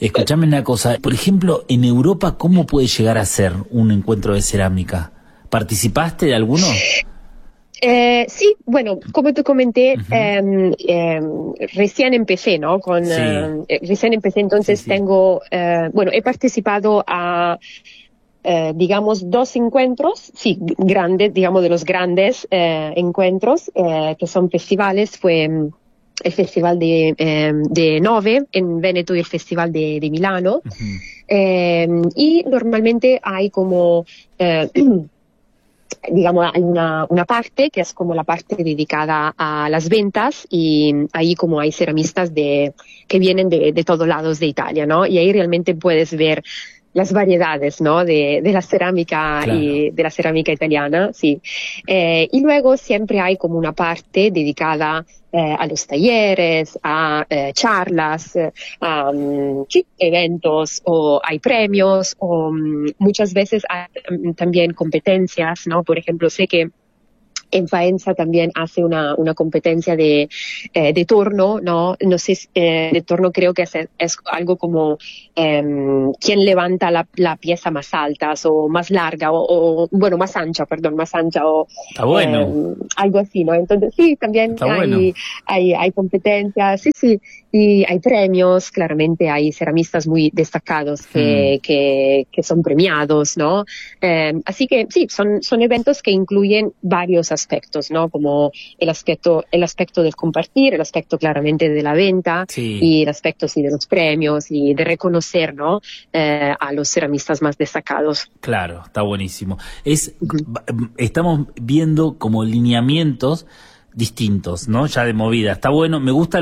Escuchame una cosa, por ejemplo, en Europa, ¿cómo puede llegar a ser un encuentro de cerámica? ¿Participaste de alguno? Sí, bueno, como te comenté, recién empecé, ¿no? Sí, Recién empecé, sí, entonces sí. he participado a, digamos, dos encuentros, sí, grandes, digamos, de los grandes encuentros, que son festivales, fue el Festival de Nove en Veneto y el Festival de Milano. Ujú. Y normalmente hay como... digamos, hay una parte que es como la parte dedicada a las ventas y ahí como hay ceramistas que vienen de todos lados de Italia, ¿no? Y ahí realmente puedes ver las variedades, ¿no? De la cerámica Claro. y de la cerámica italiana, sí. Y luego siempre hay como una parte dedicada a los talleres, a charlas, sí, eventos, o hay premios, o muchas veces hay también competencias, ¿no? Por ejemplo, sé que en Faenza también hace una competencia de torno, ¿no? No sé, de torno creo que es algo como quién levanta la pieza más alta o más larga bueno, más ancha, perdón, más ancha Está bueno, algo así, ¿no? Entonces sí, también está bueno. hay competencias, sí, sí, y hay premios, claramente hay ceramistas muy destacados Hmm. que son premiados, ¿no? Así que sí, son eventos que incluyen varios aspectos, ¿no? Como el aspecto del compartir, el aspecto claramente de la venta Sí, y el aspecto sí de los premios y de reconocer, ¿no? A los ceramistas más destacados. claro, está buenísimo. Ujú. Estamos viendo como lineamientos distintos, ¿no? Ya de movida. Está bueno, me gusta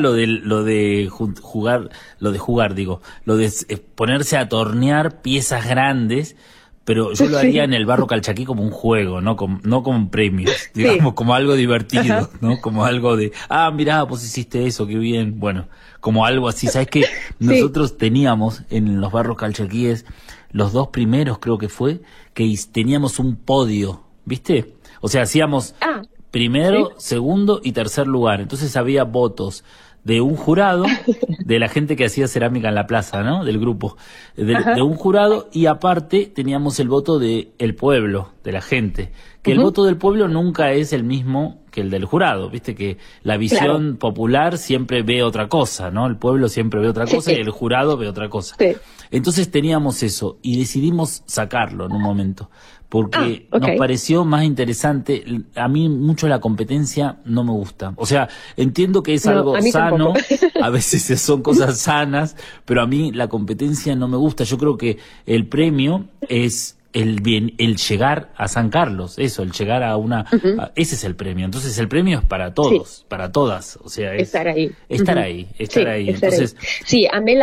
jugar, digo, ponerse a tornear piezas grandes, pero yo lo haría en Sí, el barro calchaquí como un juego, no como premios, sí, digamos, como algo ajá, divertido, ¿no? Como algo de, mirá, vos hiciste eso, qué bien. Bueno, como algo así. ¿Sabes qué? sí. Nosotros teníamos en los barros calchaquíes, los dos primeros creo que fue, teníamos un podio, ¿viste? O sea, hacíamos Ah, sí, primero, segundo y tercer lugar. Entonces había votos de un jurado, de la gente que hacía cerámica en la plaza, ¿no? Del grupo, de ajá, un jurado, y aparte teníamos el voto de el pueblo, de la gente. Que el ujú, voto del pueblo nunca es el mismo que el del jurado, viste que la claro, visión popular siempre ve otra cosa, ¿no? El pueblo siempre ve otra sí, cosa y el jurado ve otra cosa. sí. Entonces teníamos eso y decidimos sacarlo en un momento Ah, porque ok. nos pareció más interesante. A mí mucho la competencia no me gusta. O sea, entiendo que es No, algo a mí tampoco. sano, a veces son cosas sanas, pero a mí la competencia no me gusta. Yo creo que el premio es el llegar a San Carlos, eso, el llegar a Ujú, ese es el premio. Entonces el premio es para sí. todos, para todas. O sea, es Estar ahí. estar Ujú. ahí, estar Sí, ahí. estar ahí. Entonces, Sí, a mí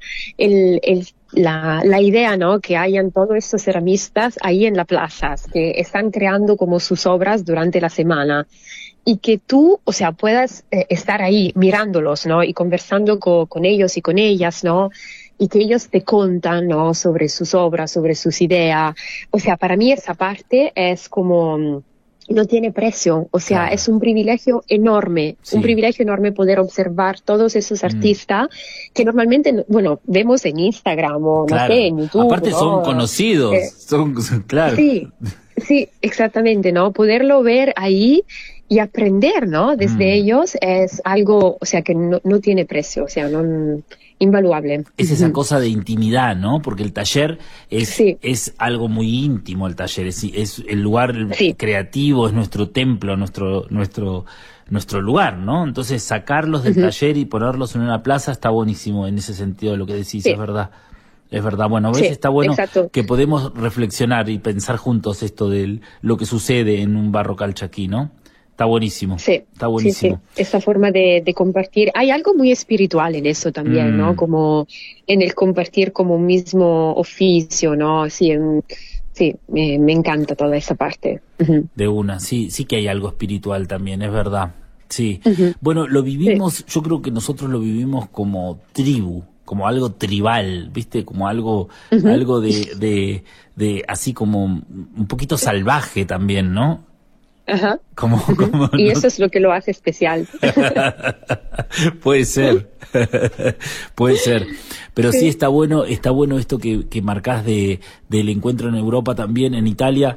la idea, ¿no? Que hayan todos estos ceramistas ahí en la plaza, que están creando como sus obras durante la semana y que tú, o sea, puedas estar ahí mirándolos, ¿no? Y conversando con ellos y con ellas, ¿no? Y que ellos te contan, ¿no? Sobre sus obras, sobre sus ideas. O sea, para mí esa parte es como no tiene precio, o sea, claro, es un sí. privilegio enorme poder observar todos esos Mm. artistas que normalmente, bueno, vemos en Instagram o no sé, Claro, en YouTube, aparte son ¿no? conocidos, Eh, claro. sí, sí, exactamente, ¿no? Poderlo ver ahí y aprender, ¿no? Desde Mm. ellos es algo, o sea, que no tiene precio, o sea, no, invaluable. Es esa cosa de intimidad, ¿no? Porque el taller Sí, es algo muy íntimo, el taller, es el lugar sí. creativo, es nuestro templo, nuestro lugar, ¿no? Entonces sacarlos del Ujú, taller y ponerlos en una plaza está buenísimo en ese sentido de lo que decís, es sí, verdad. Es verdad, bueno, ves, sí, está bueno exacto. que podemos reflexionar y pensar juntos esto de lo que sucede en un barro calchaquí, ¿no? Sí, Está sí, sí. buenísimo. Esta forma de compartir. Hay algo muy espiritual en eso también, ¿no? Mm, Como en el compartir como un mismo oficio, ¿no? Sí, sí, me encanta toda esa parte. Ujú, de una, sí, sí que hay algo espiritual también, es verdad. Sí. ujú, Bueno, lo sí. vivimos, yo creo que nosotros lo vivimos como tribu, como algo tribal, ¿viste? Como Ujú. algo de así como un poquito salvaje también, ¿no? Ajá. Y No? eso es lo que lo hace especial. Puede ser, puede ser. Pero sí está bueno esto que marcás del encuentro en Europa también, en Italia,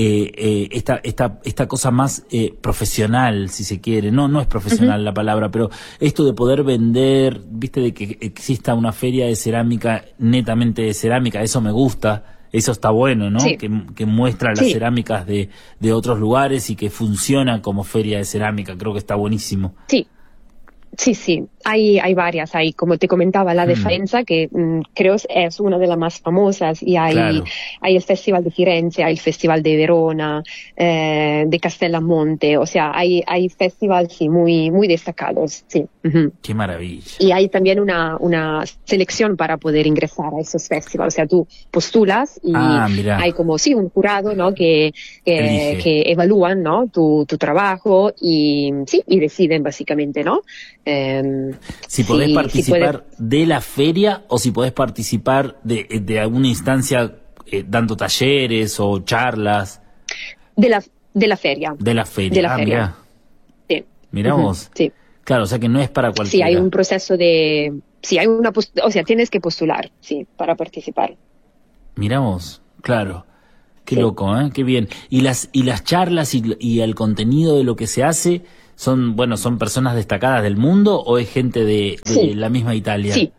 esta cosa más profesional, si se quiere. No es profesional la palabra, pero esto de poder vender, viste, de que exista una feria de cerámica, netamente de cerámica, eso me gusta. Eso está bueno, ¿no? Sí. Que muestra las cerámicas de otros lugares y que funciona como feria de cerámica. Creo que está buenísimo. Sí. Sí, hay varias, hay como te comentaba la de Faenza que creo es una de las más famosas y hay el Festival de Firenze, hay el Festival de Verona, de Castellamonte, o sea, hay festivales sí, muy destacados, sí. Qué maravilla. Y hay también una selección para poder ingresar a esos festivales, o sea, tú postulas y hay como un jurado, ¿no? que evalúan, ¿no? tu trabajo y deciden básicamente, ¿no? Si podés participar de la feria o si podés participar de alguna instancia dando talleres o charlas. De la feria. De la feria. Mirá. Sí. Mirá vos. Sí. Claro, o sea que no es para cualquiera. Sí, hay un proceso de... Sí, o sea, tienes que postular, sí, para participar. Mirá vos, claro. Qué loco, ¿eh? Qué bien. Y las charlas y el contenido de lo que se hace... ¿Son personas destacadas del mundo o es gente de la misma Italia? Sí.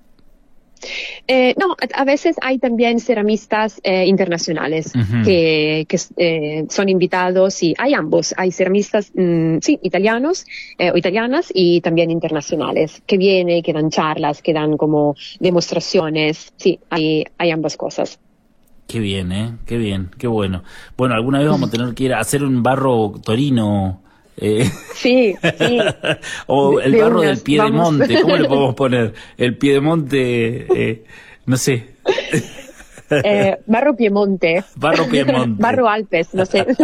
No, a veces hay también ceramistas internacionales que son invitados y hay ambos, hay ceramistas italianos o italianas y también internacionales que vienen, que dan charlas, que dan como demostraciones, sí, hay ambas cosas. Qué bien, qué bien, qué bueno. Bueno, alguna vez vamos a tener que ir a hacer un barro torino. Sí. O el barro del Piedemonte, ¿cómo le podemos poner? El Piedemonte, no sé. Barro Piemonte. Barro Piemonte. Barro Alpes, no sé.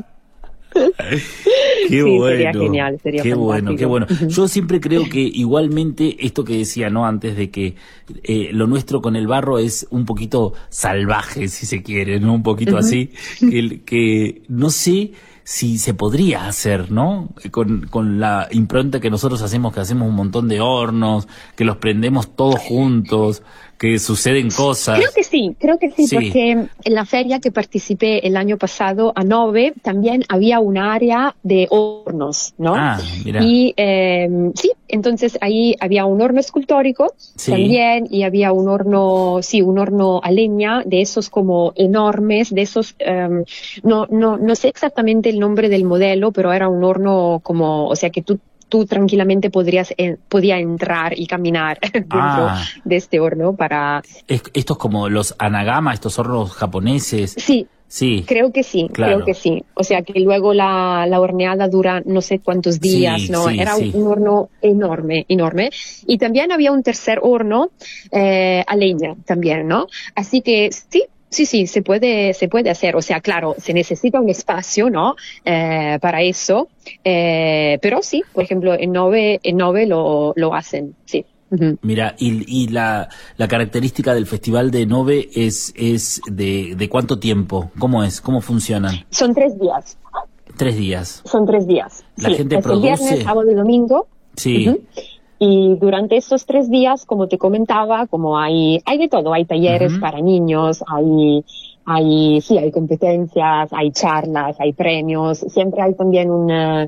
Qué bueno, sería genial, sería qué fantástico. Qué bueno. Yo siempre creo que igualmente esto que decía, ¿no? Antes de que lo nuestro con el barro es un poquito salvaje, si se quiere, ¿no? Un poquito así, que no sé si se podría hacer, ¿no? Con la impronta que nosotros hacemos, que hacemos un montón de hornos, que los prendemos todos juntos, que suceden cosas. Creo que sí, porque en la feria que participé el año pasado a Nove también había un área de hornos, ¿no? Mira. Y entonces ahí había un horno escultórico también y había un horno a leña de esos como enormes, de esos, no sé exactamente el nombre del modelo, pero era un horno como, o sea que tú tranquilamente podía entrar y caminar dentro de este horno para... Estos como los anagama, estos hornos japoneses. Sí, creo que sí. O sea que luego la horneada dura no sé cuántos días, ¿no? Era un horno enorme. Y también había un tercer horno a leña también, ¿no? Así que sí, se puede hacer. O sea, claro, se necesita un espacio, ¿no? Para eso. Pero sí, por ejemplo, en Nove lo hacen, sí. Mira, y la característica del Festival de Nove es de ¿cuánto tiempo? ¿Cómo es? ¿Cómo funcionan? Son 3 días. 3 días. Son 3 días. La gente produce... El viernes, sábado y domingo. Sí. Y durante estos 3 días, como te comentaba, como hay de todo, hay talleres para niños, hay competencias, hay charlas, hay premios, siempre hay también ¿cómo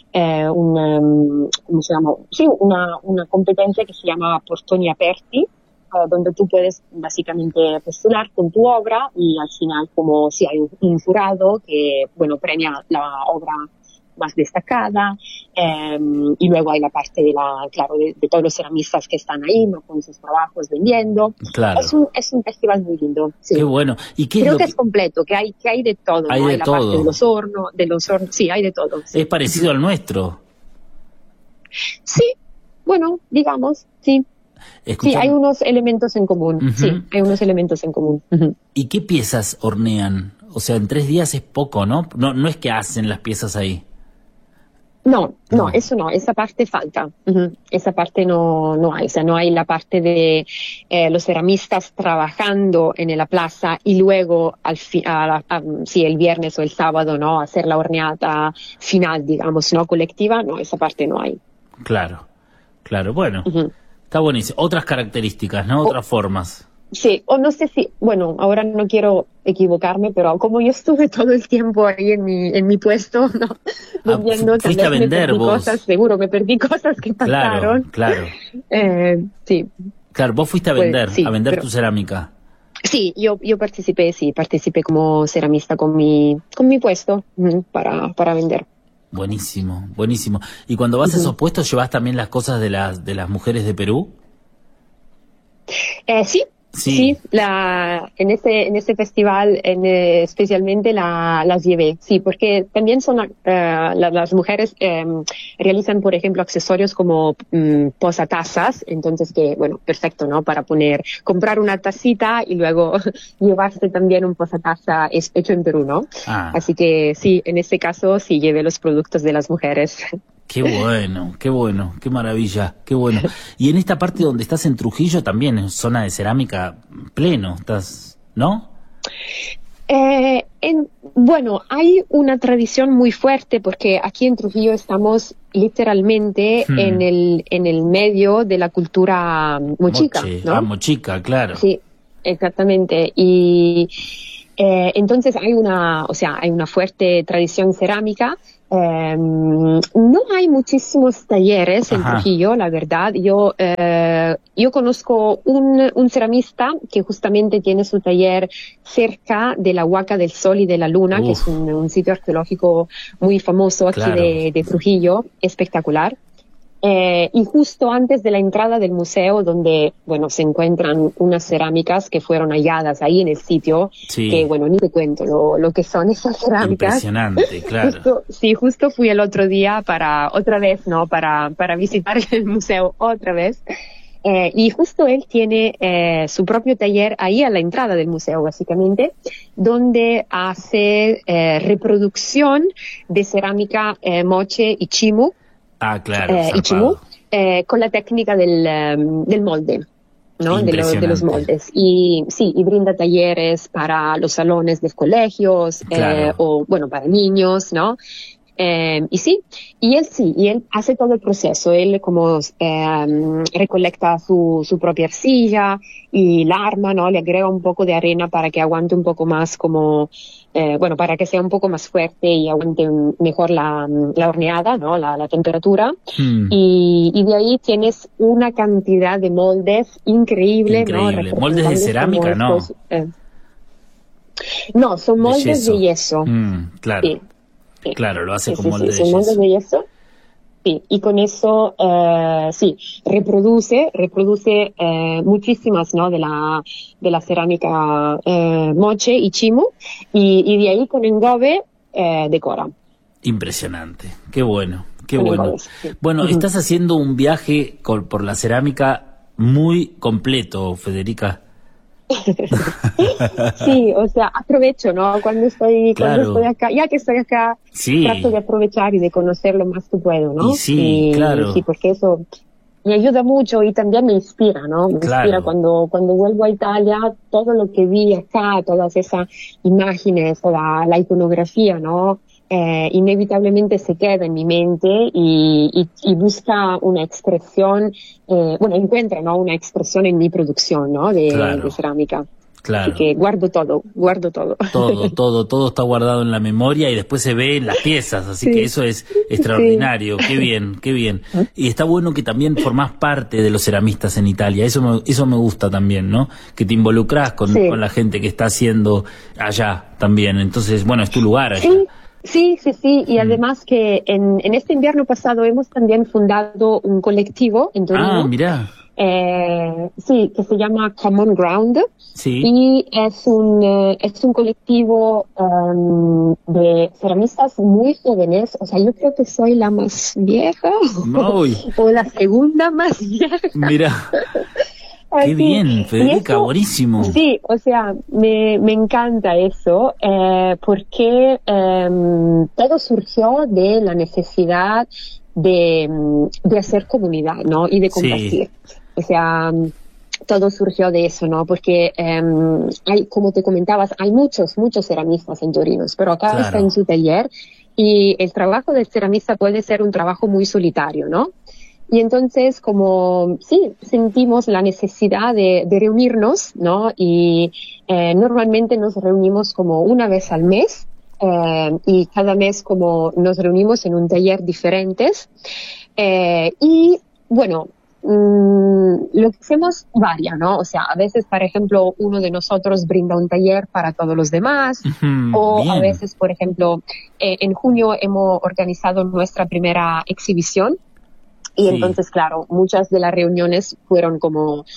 se llama? Sí, una competencia que se llama Portoni Aperti, donde tú puedes básicamente postular con tu obra y al final como si hay un jurado que, premia la obra más destacada, y luego hay la parte de todos los ceramistas que están ahí, ¿no? Con sus trabajos vendiendo. Claro. Es un festival muy lindo. Sí. Qué bueno. ¿Y creo que es completo, que hay de todo, hay ¿no? de todo. Parte de los hornos, sí, hay de todo. Sí. Es parecido al nuestro. Sí, bueno, digamos, sí. Sí, hay unos elementos en común. Sí, hay unos elementos en común. ¿Y qué piezas hornean? O sea, en 3 días es poco, ¿no? No es que hacen las piezas ahí. No, No. eso no, esa parte falta. Esa parte no hay, o sea, no hay la parte de los ceramistas trabajando en la plaza y luego sí, el viernes o el sábado, ¿no? Hacer la horneata final, digamos, ¿no? Colectiva, no, esa parte no hay. Claro, claro, bueno, está buenísimo. Otras características, ¿no? Otras formas. Sí, o no sé si, bueno, ahora no quiero equivocarme, pero como yo estuve todo el tiempo ahí en mi puesto, ¿no? Vendiendo, tal fuiste a vez vender me perdí vos. cosas, seguro me perdí cosas que pasaron. Claro. Sí. Claro, vos fuiste a Pues, vender, sí, tu cerámica. Sí, yo participé como ceramista con mi puesto para vender. Buenísimo, buenísimo. ¿Y cuando vas a esos puestos llevas también las cosas de las mujeres de Perú? Sí. Sí. Sí, en ese festival especialmente las llevé, sí, porque también son las mujeres realizan, por ejemplo, accesorios como posatazas, entonces que, bueno, perfecto, ¿no? Para comprar una tacita y luego llevarse también un posataza hecho en Perú, ¿no? Así que sí, en ese caso sí llevé los productos de las mujeres. Qué bueno, qué maravilla, qué bueno. Y en esta parte donde estás en Trujillo también, en zona de cerámica pleno, estás, ¿no? Bueno, hay una tradición muy fuerte porque aquí en Trujillo estamos literalmente en el medio de la cultura mochica, ¿no? Mochica, claro. Sí, exactamente. Y entonces hay una fuerte tradición cerámica. No hay muchísimos talleres en Trujillo, la verdad. Yo conozco un ceramista que justamente tiene su taller cerca de la Huaca del Sol y de la Luna, que es un sitio arqueológico muy famoso aquí de Trujillo, espectacular. Y justo antes de la entrada del museo, donde, bueno, se encuentran unas cerámicas que fueron halladas ahí en el sitio, que, bueno, ni te cuento lo que son esas cerámicas. Impresionante, claro. Justo fui el otro día para visitar el museo otra vez. Y justo él tiene su propio taller ahí a la entrada del museo, básicamente, donde hace reproducción de cerámica moche y chimu. Claro, y chimú, con la técnica del molde, ¿no? De los moldes. Y sí, y brinda talleres para los salones de colegios, o bueno, para niños, ¿no? Y él hace todo el proceso. Él como recolecta su propia arcilla y la arma, ¿no? Le agrega un poco de arena para que aguante un poco más para que sea un poco más fuerte y aguante mejor la horneada, ¿no? La temperatura. Y de ahí tienes una cantidad de moldes increíble, ¿no? Moldes de cerámica, ¿no? No, son moldes de yeso. Claro. Sí. Claro, lo hace con molde de yeso. yeso. De yeso. Sí, y con eso, reproduce muchísimas, ¿no? De la cerámica moche y chimu, y de ahí con engobe decora. Impresionante, qué bueno, qué bueno. Engobe, sí. Bueno, estás haciendo un viaje por la cerámica muy completo, Federica. Sí, o sea, aprovecho, ¿no? Cuando estoy acá, ya que estoy acá, trato de aprovechar y de conocer lo más que puedo, ¿no? Sí, claro. Sí, porque eso me ayuda mucho y también me inspira, ¿no? Me inspira cuando vuelvo a Italia, todo lo que vi acá, todas esas imágenes, toda la iconografía, ¿no? Inevitablemente se queda en mi mente y busca una expresión, encuentra, ¿no? Una expresión en mi producción, ¿no? De cerámica. Claro. Así que guardo todo. Todo está guardado en la memoria y después se ve en las piezas, así que eso es extraordinario. Sí. Qué bien. Y está bueno que también formás parte de los ceramistas en Italia, eso me gusta también, ¿no? Que te involucrás con la gente que está haciendo allá también, entonces, bueno, es tu lugar allá. Sí, y además que en este invierno pasado hemos también fundado un colectivo en Torino. Mirá. Que se llama Common Ground. Sí. Y es un colectivo de ceramistas muy jóvenes. O sea, yo creo que soy la más vieja o la segunda más vieja. Mira. Qué bien, Federica, eso, buenísimo. Sí, o sea, me encanta eso, porque todo surgió de la necesidad de hacer comunidad, ¿no? Y de compartir. Sí. O sea, todo surgió de eso, ¿no? Porque hay, como te comentabas, hay muchos ceramistas en Torino, pero cada está en su taller y el trabajo del ceramista puede ser un trabajo muy solitario, ¿no? Y entonces, como sí, sentimos la necesidad de reunirnos, ¿no? Y normalmente nos reunimos como una vez al mes, y cada mes como nos reunimos en un taller diferentes. Y bueno, lo que hacemos varía, ¿no? O sea, a veces, por ejemplo, uno de nosotros brinda un taller para todos los demás, o bien. A veces, por ejemplo, en junio hemos organizado nuestra primera exhibición. Y sí. Entonces, claro, muchas de las reuniones fueron como,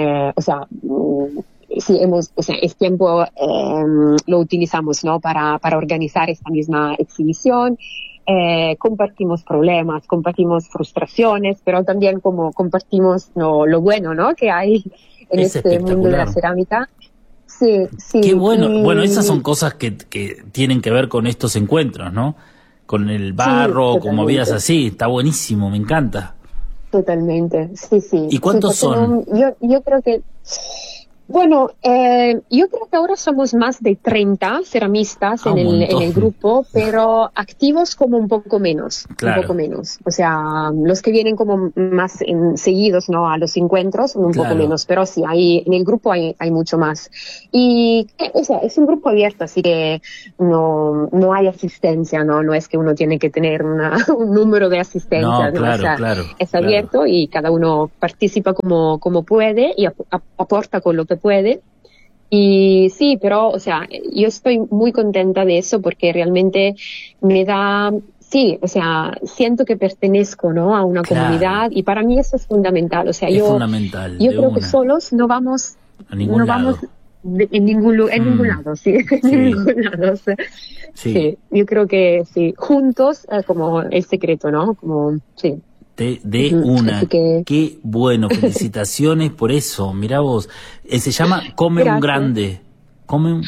sí, el tiempo lo utilizamos, ¿no? Para organizar esta misma exhibición. Compartimos problemas, compartimos frustraciones, pero también como compartimos lo bueno, ¿no? Que hay en este mundo de la cerámica. Sí, sí. Qué bueno. Bueno, esas son cosas que tienen que ver con estos encuentros, ¿no? Con el barro, sí, con movidas así, está buenísimo, me encanta. Totalmente, sí, sí. ¿Y cuántos son? Yo creo que, bueno, yo creo que ahora somos más de 30 ceramistas en el grupo, pero activos como un poco menos, claro. Un poco menos. O sea, los que vienen como más seguidos, ¿no? A los encuentros, un poco menos, pero sí, en el grupo hay mucho más. Y, o sea, es un grupo abierto, así que no hay asistencia, ¿no? No es que uno tiene que tener un número de asistencia, ¿no? Claro, o sea, claro. Es abierto y cada uno participa como puede y aporta con lo que puede. Y sí, pero, o sea, yo estoy muy contenta de eso porque realmente me da, sí, o sea, siento que pertenezco, ¿no? A una comunidad y para mí eso es fundamental. O sea, yo creo que solos no vamos a ningún lado. En ningún lado, sí, en ningún lado. Sí, yo creo que sí, juntos, como el secreto, ¿no? Como, sí. De una. Qué bueno, felicitaciones por eso. Mirá vos, se llama Come un Grande. Common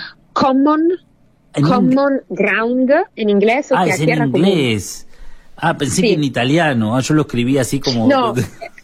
Ground en inglés, o sea, es en inglés. Común. Pensé que en italiano. Yo lo escribí así como. No.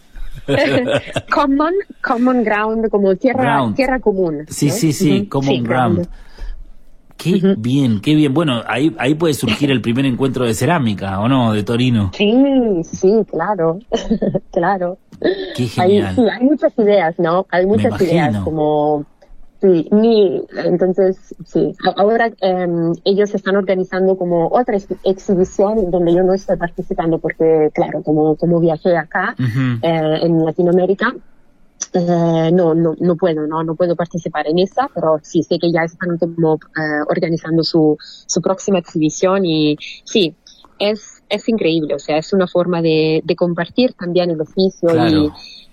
Common Ground, como tierra común. Sí, ¿no? Sí, Common Ground. Qué bien, qué bien. Bueno, ahí puede surgir el primer encuentro de cerámica, ¿o no? De Torino. Sí, claro. Claro. Qué genial. Hay muchas ideas, ¿no? Hay muchas ideas como... Sí, entonces, sí. Ahora ellos están organizando como otra exhibición donde yo no estoy participando porque, claro, como viajé acá en Latinoamérica, no puedo participar en esa, pero sí sé que ya están como organizando su próxima exhibición y sí, es increíble, o sea, es una forma de compartir también el oficio. Claro.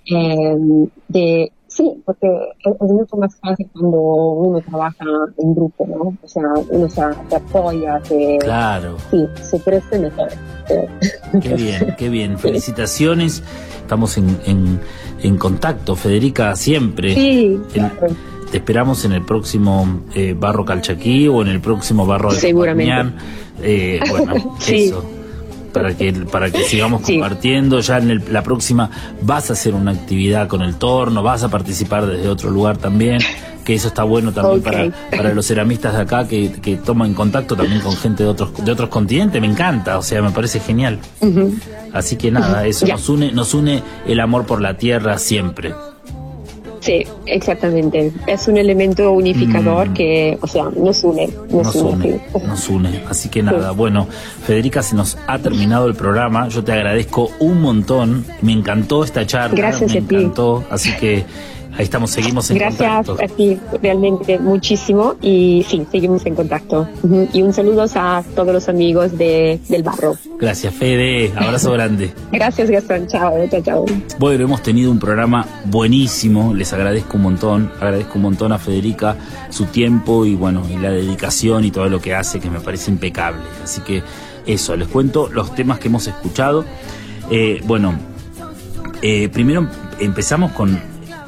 Y sí, porque es mucho más fácil cuando uno trabaja en grupo, ¿no? O sea, uno se apoya, claro. Sí, se crece mejor. Qué bien, felicitaciones. Estamos en contacto, Federica, siempre. Sí, claro. Te esperamos en el próximo Barro Calchaquí o en el próximo Barro de Seguramente. Bueno, sí. Eso. Para que sigamos compartiendo. Ya en la próxima vas a hacer una actividad con el torno, vas a participar desde otro lugar también, que eso está bueno también para los ceramistas de acá que toman contacto también con gente de otros continentes. Me encanta, o sea, me parece genial. Así que nada, eso nos une el amor por la tierra siempre. Sí, exactamente. Es un elemento unificador que, o sea, nos une. Así que nada, bueno, Federica, se nos ha terminado el programa. Yo te agradezco un montón. Me encantó esta charla. Gracias a ti. Me encantó, así que ahí seguimos en contacto. Gracias a ti, realmente muchísimo. Y sí, seguimos en contacto. Y un saludo a todos los amigos del barro. Gracias, Fede. Abrazo grande. Gracias, Gastón. Chao. Bueno, hemos tenido un programa buenísimo. Les agradezco un montón. Agradezco un montón a Federica su tiempo y la dedicación y todo lo que hace, que me parece impecable. Así que eso, les cuento los temas que hemos escuchado. Primero empezamos con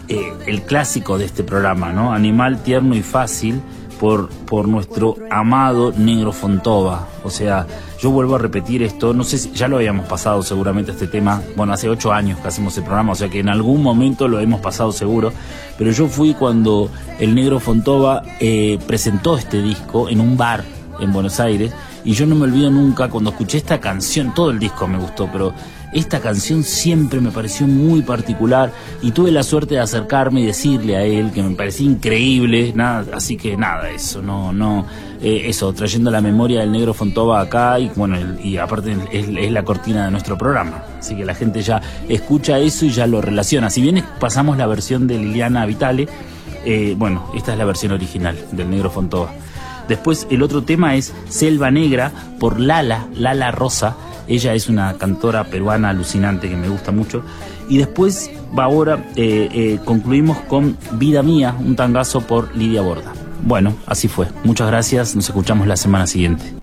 el clásico de este programa, ¿no? Animal tierno y fácil, por nuestro amado Negro Fontova. O sea, yo vuelvo a repetir esto, no sé si ya lo habíamos pasado seguramente este tema, bueno, hace 8 años que hacemos el programa, o sea que en algún momento lo hemos pasado seguro, pero yo fui cuando el Negro Fontova presentó este disco en un bar en Buenos Aires, y yo no me olvido nunca cuando escuché esta canción, todo el disco me gustó, pero esta canción siempre me pareció muy particular y tuve la suerte de acercarme y decirle a él que me parecía increíble, así que nada, eso, trayendo la memoria del Negro Fontova acá, y bueno, y aparte es la cortina de nuestro programa, así que la gente ya escucha eso y ya lo relaciona. Si bien pasamos la versión de Liliana Vitale, bueno, esta es la versión original del Negro Fontova. Después el otro tema es Selva Negra por Lala Rosa. Ella es una cantora peruana alucinante que me gusta mucho. Y después ahora concluimos con Vida Mía, un tangazo por Lidia Borda. Bueno, así fue. Muchas gracias. Nos escuchamos la semana siguiente.